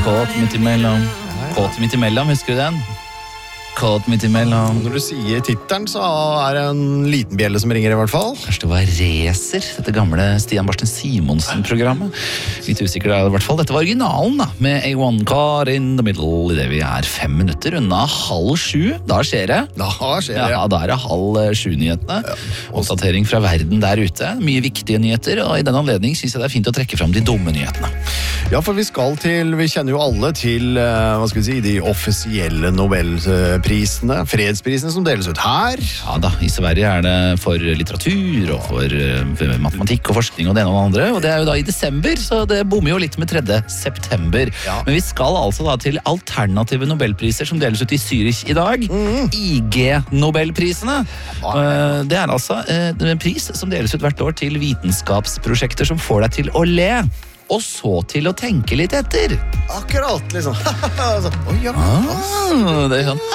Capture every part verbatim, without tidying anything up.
Kåt midt imellom. Kåt midt imellom, husker du den? Kåt midt imellom. Når du sier tittelen, så er det en liten bjelle som ringer i hvert fall. Kanskje det var Racer, dette gamle Stian Barsten Simonsen-programmet. Litt usikker da, i hvert fall. Dette var originalen da, med A One Car in the Middle, i det vi er fem minutter unna halv sju. Da skjer det. Da skjer det. Ja, da er det halv sju-nyhetene. Ja. Oppdatering fra verden der ute. Mye viktige nyheter, og i den anledning synes jeg det er fint å trekke fram de dumme nyhetene. Ja, for vi skal til, vi kjenner jo alle til, hva skal vi si, de offisielle Nobelprisene, fredsprisene som deles ut her. Ja da, i Sverige er det for litteratur og for matematikk og forskning og det ene og det andre, og det er jo da i desember, så det bommer jo litt med tredje september. Ja. Men vi skal altså da til alternative Nobelpriser som deles ut i Zürich i dag. Mm. I G-Nobelprisene. Ja. Det er altså en pris som deles ut hvert år til vitenskapsprosjekter som får deg til å le. Og så til å tenke litt etter. Akkurat, liksom. oh, ja. ah, det er sånn.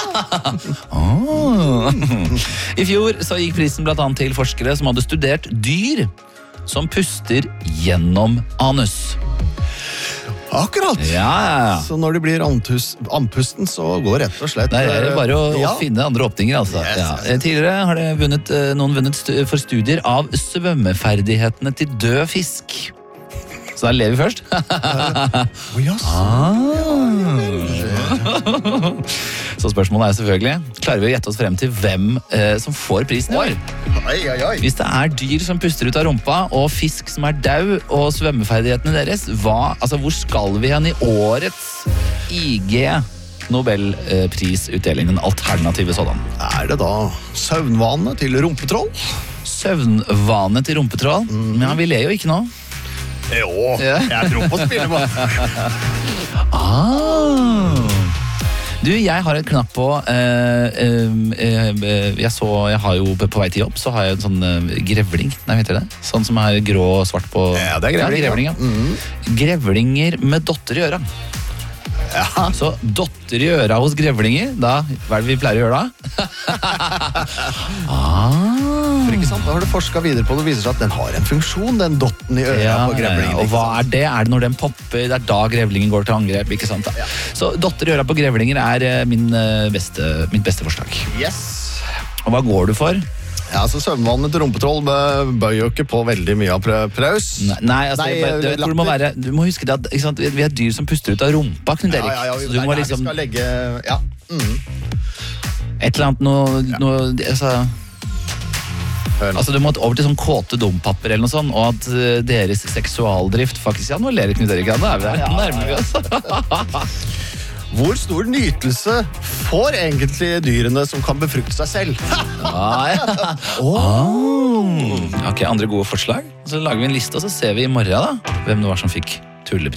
ah. I fjor så gikk prisen blant annet til forskere som hadde studert dyr som puster gjennom anus. Akkurat. Ja, ja, ja. Så når de blir antus, anpusten, så går rett og slett... Nei, det er bare å, ja. å finne andre åpninger, altså. Yes, ja. yes. Tidligere har det vunnet, noen vunnet for studier av svømmeferdighetene til død fisk. Så da lever vi først. oh, yes. ah. Så spørsmålet er selvfølgelig, klarer vi å gjette oss frem til hvem eh, som får prisen i år? Oi, oi, oi. Hvis det er dyr som puster ut av rumpa, og fisk som er død, og svømmeferdighetene deres, hva, altså, hvor skal vi hen i årets I G Nobelprisutdeling, den alternative sådan? Er det da søvnvane til rumpetroll? Søvnvane til rumpetroll? Mm. Ja, vi ler jo ikke nå. Jo, jeg tror på å spille på. ah. Du, jeg har et knapp på eh, eh, jeg så, jeg har jo på vei til jobb, så har jeg en sånn eh, grevling. Nei, vet dere det? Sånn som er grå og svart på. Ja, det er grevling. Ja, grevling, ja. Mm. Grevlinger med dotter i øra. Ja. Så dotter i øra hos grevlinger, da, hva er det vi pleier å gjøre da? ah. For ikke sant, da har du forsket videre på det, og viser seg at den har en funksjon, den dotten i øra ja, på grevlingen. Ja, og hva er det? Er det når den popper, det er da grevlingen går til angrep, ikke sant? Da? Ja. Så dotter i øra på grevlinger er min beste, mitt beste forslag. Yes. Og hva går du for? Ja, så søvnvannet til rumpetroll bøyer jo ikke på veldig mye av praus. Nei, nei, altså, nei jeg, jeg tror du må være, du må huske det at ikke sant, vi har dyr som puster ut av rumpa, Knut Erik. Ja, ja, ja, så du må liksom... vi skal legge, ja. Mm. Et eller annet, noe, ja. noe altså... Altså, du må over til sånn kåte dompapper eller noe sånt, og at uh, deres seksualdrift faktisk... Ja, nå ler Knut Erik, da er vi der. Nå nærmer vi oss. Hvor stor nytelse får egentlig dyrene som kan befrukte seg selv? ah, ja. oh. Ok, andre gode forslag. Så lager vi en liste, og så ser vi i morgen da hvem det var som fikk tulleprisen.